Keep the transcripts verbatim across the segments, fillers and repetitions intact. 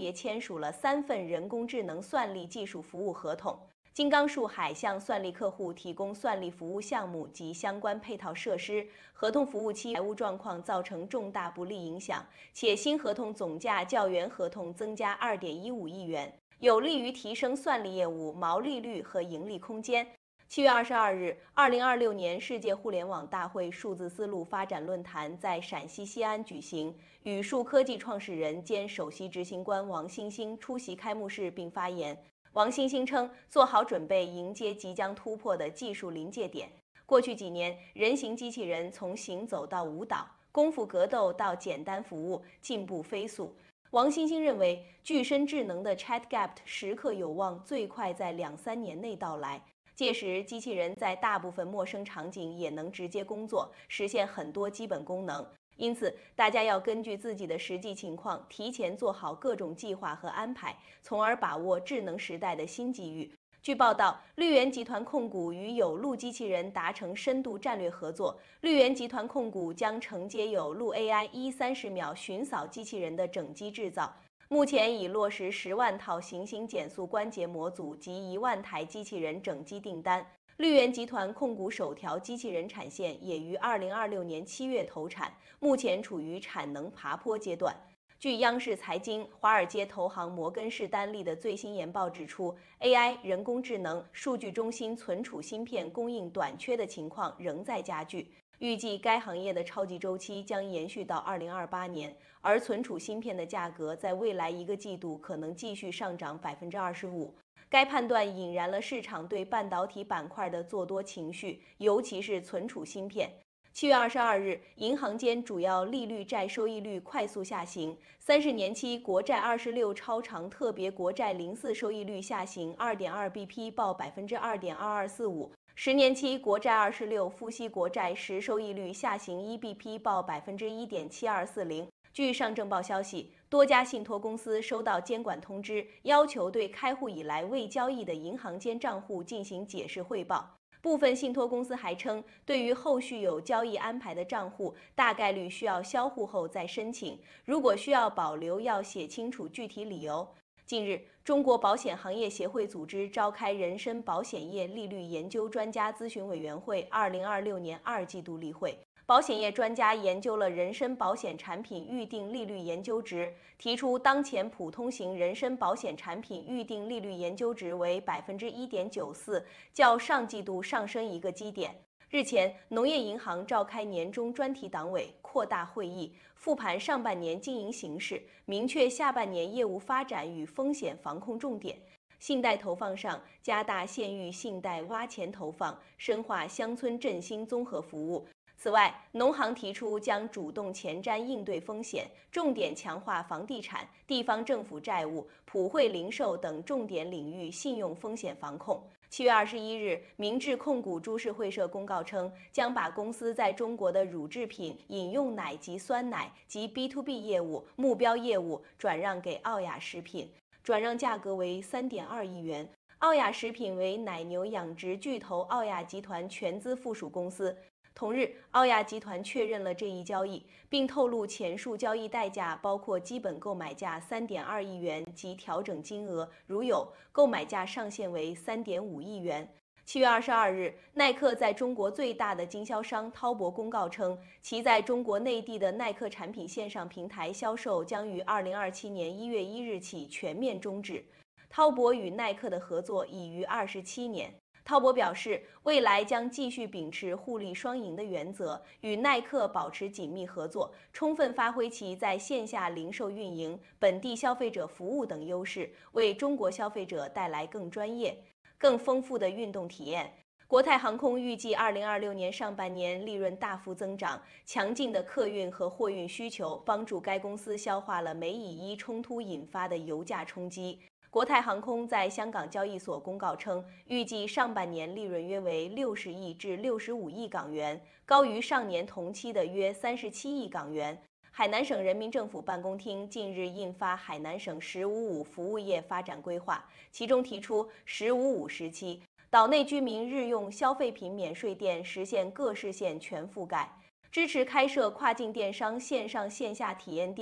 别签署了三份人工智能算力技术服务合同。金刚树海向算力客户提供算力服务项目及相关配套设施，合同服务期财务状况造成重大不利影响，且新合同总价较原合同增加 二点一五亿元，有利于提升算力业务毛利率和盈利空间。七月二十二日，二零二六年世界互联网大会数字丝路发展论坛在陕西西安举行，宇树科技创始人兼首席执行官王兴兴出席开幕式并发言。王兴兴称，做好准备迎接即将突破的技术临界点。过去几年，人形机器人从行走到舞蹈，功夫格斗到简单服务，进步飞速。王兴兴认为，具身智能的 ChatGPT 时刻有望最快在两三年内到来。届时，机器人在大部分陌生场景也能直接工作，实现很多基本功能。因此，大家要根据自己的实际情况，提前做好各种计划和安排，从而把握智能时代的新机遇。据报道，绿源集团控股与有路机器人达成深度战略合作，绿源集团控股将承接有路 A I 一三十秒寻扫机器人的整机制造。目前已落实十万套行星减速关节模组及一万台机器人整机订单。绿源集团控股首条机器人产线也于二零二六年七月投产，目前处于产能爬坡阶段。据央视财经，华尔街投行摩根士丹利的最新研报指出 ，A I、人工智能、数据中心存储芯片供应短缺的情况仍在加剧。预计该行业的超级周期将延续到二零二八年，而存储芯片的价格在未来一个季度可能继续上涨百分之二十五。该判断引燃了市场对半导体板块的做多情绪，尤其是存储芯片。七月二十二日，银行间主要利率债收益率快速下行，三十年期国债二十六超长特别国债零四收益率下行 二点二 B P 报百分之二点二二四五，十年期国债二十六付息国债实收益率下行一 B P 报百分之一点七二四零。据上证报消息，多家信托公司收到监管通知，要求对开户以来未交易的银行间账户进行解释汇报。部分信托公司还称，对于后续有交易安排的账户，大概率需要销户后再申请，如果需要保留，要写清楚具体理由。近日，中国保险行业协会组织召开人身保险业利率研究专家咨询委员会二零二六年二季度例会。保险业专家研究了人身保险产品预定利率研究值，提出当前普通型人身保险产品预定利率研究值为百分之一点九四，较上季度上升一个基点。日前，农业银行召开年终专题党委扩大会议，复盘上半年经营形势，明确下半年业务发展与风险防控重点。信贷投放上，加大县域信贷挖潜投放，深化乡村振兴综合服务。此外，农行提出将主动前瞻应对风险，重点强化房地产、地方政府债务、普惠零售等重点领域信用风险防控。七月二十一日，明治控股株式会社公告称，将把公司在中国的乳制品、饮用奶及酸奶及 B to B 业务目标业务转让给奥雅食品，转让价格为 三点二亿元。奥雅食品为奶牛养殖巨头奥雅集团全资附属公司。同日，奥雅集团确认了这一交易，并透露前述交易代价包括基本购买价 三点二亿元及调整金额，如有，购买价上限为 三点五亿元。七月二十二日，耐克在中国最大的经销商滔博公告称，其在中国内地的耐克产品线上平台销售将于二零二七年一月一日起全面终止。滔博与耐克的合作已逾二十七年。滔博表示，未来将继续秉持互利双赢的原则，与耐克保持紧密合作，充分发挥其在线下零售运营、本地消费者服务等优势，为中国消费者带来更专业、更丰富的运动体验。国泰航空预计二零二六年上半年利润大幅增长，强劲的客运和货运需求帮助该公司消化了美以伊冲突引发的油价冲击。国泰航空在香港交易所公告称，预计上半年利润约为六十亿至六十五亿港元，高于上年同期的约三十七亿港元。海南省人民政府办公厅近日印发海南省“十五五”服务业发展规划，其中提出“十五五”时期，岛内居民日用消费品免税店实现各市县全覆盖。支持开设跨境电商线上线下体验店，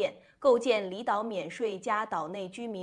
构建离岛免税加岛内居民